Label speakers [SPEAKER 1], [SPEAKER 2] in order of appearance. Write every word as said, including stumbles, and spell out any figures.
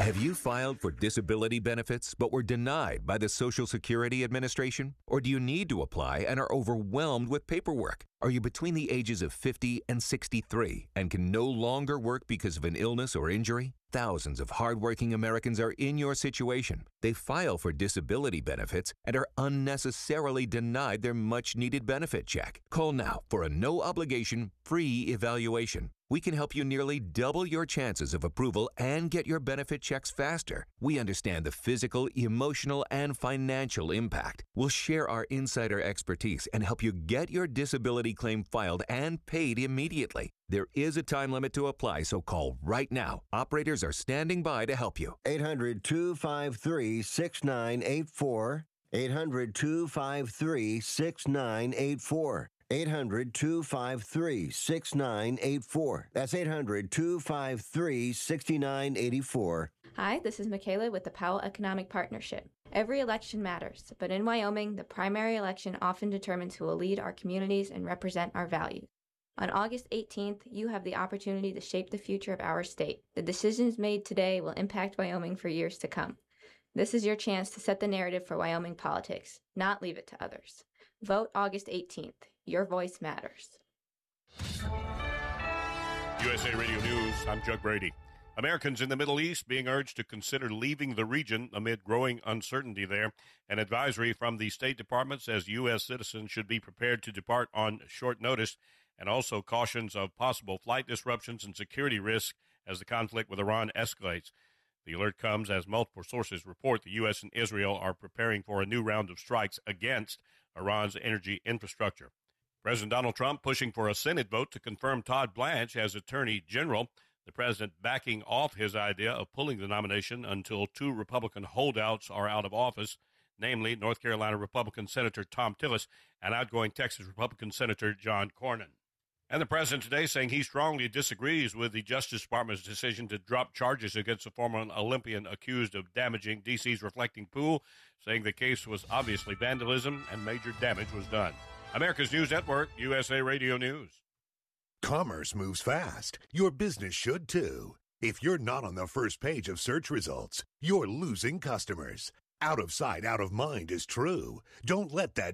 [SPEAKER 1] Have you filed for disability benefits but were denied by the Social Security Administration? Or do you need to apply and are overwhelmed with paperwork? Are you between the ages of fifty and sixty-three and can no longer work because of an illness or injury? Thousands of hardworking Americans are in your situation. They file for disability benefits and are unnecessarily denied their much-needed benefit check. Call now for a no-obligation, free evaluation. We can help you nearly double your chances of approval and get your benefit checks faster. We understand the physical, emotional, and financial impact. We'll share our insider expertise and help you get your disability claim filed and paid immediately. There is a time limit to apply, so call right now. Operators are standing by to help you.
[SPEAKER 2] eight hundred, two five three, six nine eight four. eight hundred, two five three, six nine eight four. eight hundred, two five three, six nine eight four. That's eight hundred, two five three, six nine eight four.
[SPEAKER 3] Hi, this is Michaela with the Powell Economic Partnership. Every election matters, but in Wyoming, the primary election often determines who will lead our communities and represent our values. On August eighteenth, you have the opportunity to shape the future of our state. The decisions made today will impact Wyoming for years to come. This is your chance to set the narrative for Wyoming politics, not leave it to others. Vote August eighteenth. Your voice matters.
[SPEAKER 4] U S A Radio News, I'm Chuck Brady. Americans in the Middle East being urged to consider leaving the region amid growing uncertainty there. An advisory from the State Department says U S citizens should be prepared to depart on short notice, and also cautions of possible flight disruptions and security risks as the conflict with Iran escalates. The alert comes as multiple sources report the U S and Israel are preparing for a new round of strikes against Iran's energy infrastructure. President Donald Trump pushing for a Senate vote to confirm Todd Blanche as Attorney General. The president backing off his idea of pulling the nomination until two Republican holdouts are out of office, namely North Carolina Republican Senator Thom Tillis and outgoing Texas Republican Senator John Cornyn. And the president today saying he strongly disagrees with the Justice Department's decision to drop charges against a former Olympian accused of damaging D C's reflecting pool, saying the case was obviously vandalism and major damage was done. America's News Network, U S A Radio News.
[SPEAKER 5] Commerce moves fast. Your business should too. If you're not on the first page of search results, you're losing customers. Out of sight, out of mind is true. Don't let that